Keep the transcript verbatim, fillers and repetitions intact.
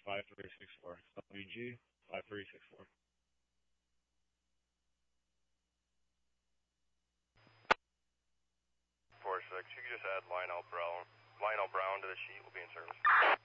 five three six four. W G five three six four. four six, you can just add Lionel Brown. Lionel Brown to the sheet will be in service.